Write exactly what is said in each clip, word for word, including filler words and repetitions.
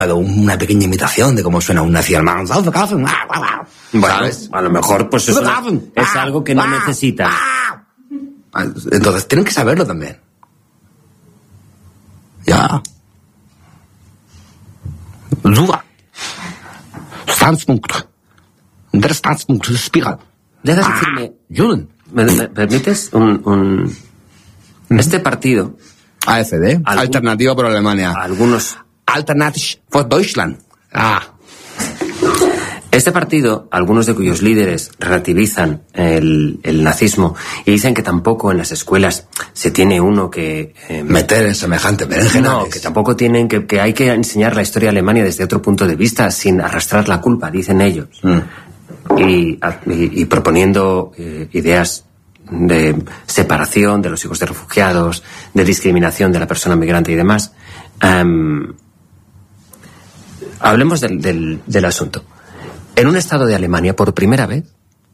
una pequeña imitación de cómo suena un nazi alemán. Bueno, a lo mejor pues es, una, es algo que no necesita. Entonces tienen que saberlo también. Ya. Super. Standpunkt. Der Standpunkt ist Spiral. Dejas decirme, Julen. ¿me, me permites? Un, un... Este partido... A F D, algún, Alternativa por Alemania. Algunos... Alternative for Deutschland. Ah. Este partido, algunos de cuyos líderes relativizan el, el nazismo y dicen que tampoco en las escuelas se tiene uno que... Eh, meter en semejante berenjenales. No, que tampoco tienen que... que hay que enseñar la historia de Alemania desde otro punto de vista, sin arrastrar la culpa, dicen ellos. Mm. Y, y, y proponiendo eh, ideas de separación de los hijos de refugiados, de discriminación de la persona migrante y demás. Um, hablemos del, del, del asunto. En un estado de Alemania, por primera vez,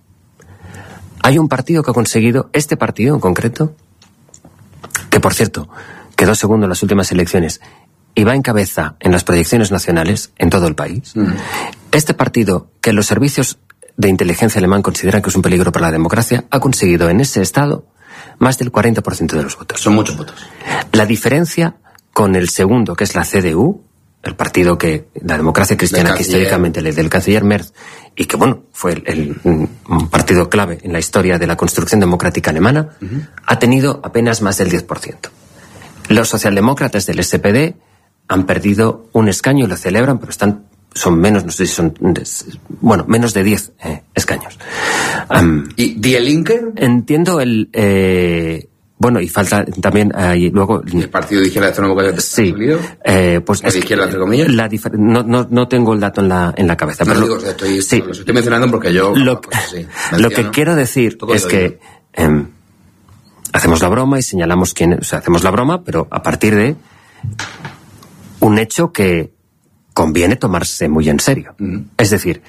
hay un partido que ha conseguido, este partido en concreto, que por cierto, quedó segundo en las últimas elecciones y va en cabeza en las proyecciones nacionales en todo el país. Mm. Este partido, que los servicios de inteligencia alemán consideran que es un peligro para la democracia, ha conseguido en ese estado más del cuarenta por ciento de los votos. Son muchos votos. La diferencia con el segundo, que es la C D U, el partido que, la democracia cristiana, que históricamente le del canciller Merz, y que bueno, fue el, el, un partido clave en la historia de la construcción democrática alemana, uh-huh. ha tenido apenas más del diez por ciento. Los socialdemócratas del S P D han perdido un escaño y lo celebran, pero están son menos, no sé si son, bueno, menos de diez eh, escaños. Um, ¿Y Die Linke? Entiendo el, eh, bueno, y falta también ahí luego... ¿El partido de izquierda de Sí, eh, pues es, de izquierda, entre comillas? La difer- no, no, no tengo el dato en la, en la cabeza. No, pero digo, lo, estoy, sí, los estoy mencionando porque yo... Lo, pues, sí, lo que quiero decir es que eh, hacemos la broma y señalamos quién, o sea, hacemos la broma, pero a partir de un hecho que conviene tomarse muy en serio. Mm. Es decir,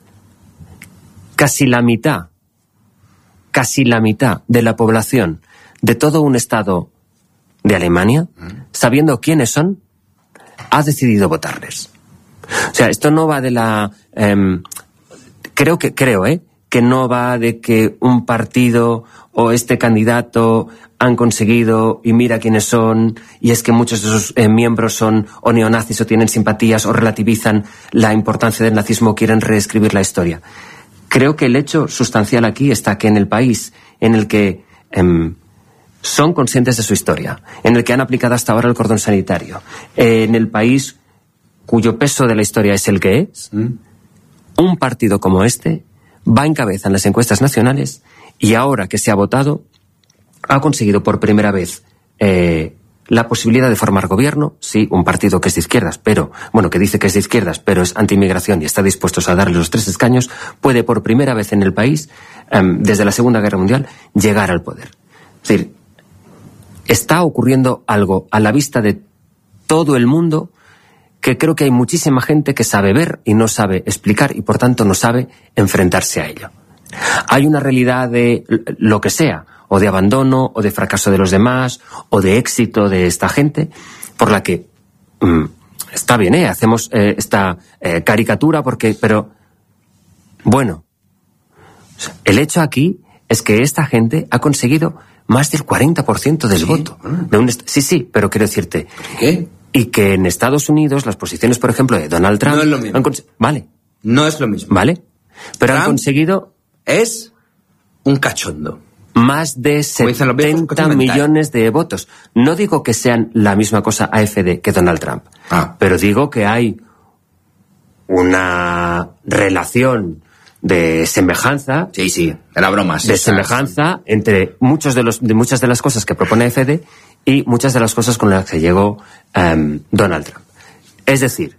casi la mitad, casi la mitad de la población de todo un estado de Alemania, mm. sabiendo quiénes son, ha decidido votarles. O sea, esto no va de la... Eh, creo que, creo, ¿eh? que no va de que un partido o este candidato han conseguido y mira quiénes son, y es que muchos de sus eh, miembros son o neonazis o tienen simpatías o relativizan la importancia del nazismo o quieren reescribir la historia. Creo que el hecho sustancial aquí está que en el país en el que eh, son conscientes de su historia, en el que han aplicado hasta ahora el cordón sanitario, eh, en el país cuyo peso de la historia es el que es, ¿Mm? un partido como este va en cabeza en las encuestas nacionales y ahora que se ha votado ha conseguido por primera vez eh, la posibilidad de formar gobierno. Sí, un partido que es de izquierdas, pero, bueno, que dice que es de izquierdas, pero es anti-inmigración y está dispuesto a darle los tres escaños, puede por primera vez en el país, eh, desde la Segunda Guerra Mundial, llegar al poder. Es decir, está ocurriendo algo a la vista de todo el mundo que creo que hay muchísima gente que sabe ver y no sabe explicar y por tanto no sabe enfrentarse a ello. Hay una realidad de lo que sea, o de abandono, o de fracaso de los demás, o de éxito de esta gente, por la que mmm, está bien, ¿eh? Hacemos eh, esta eh, caricatura porque, pero bueno, el hecho aquí es que esta gente ha conseguido más del cuarenta por ciento del sí, voto. Bueno. De un est- sí, sí, pero quiero decirte... ¿Qué? Y que en Estados Unidos las posiciones, por ejemplo, de Donald Trump... No es lo mismo. Han cons- vale. No es lo mismo. Vale. Pero Trump han conseguido... Es un cachondo. Más de setenta millones de votos. No digo que sean la misma cosa A F D que Donald Trump. Ah. Pero digo que hay una relación de semejanza... Sí, sí, era broma. Sí, de o sea, semejanza sí. entre muchos de los de muchas de las cosas que propone A F D y muchas de las cosas con las que llegó um, Donald Trump. Es decir,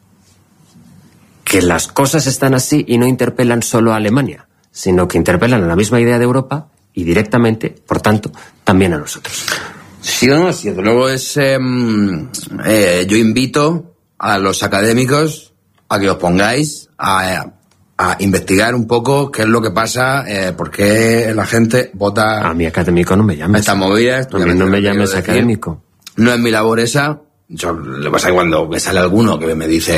que las cosas están así y no interpelan solo a Alemania, sino que interpelan a la misma idea de Europa y directamente, por tanto, también a nosotros. Sí o no, sí. Luego es... Eh, eh, yo invito a los académicos a que os pongáis a, a investigar un poco qué es lo que pasa, eh, por qué la gente vota... A mi académico no me llames. Estas movidas. A mí no me llames académico. No es mi labor esa. Yo, lo que pasa es que cuando me sale alguno que me dice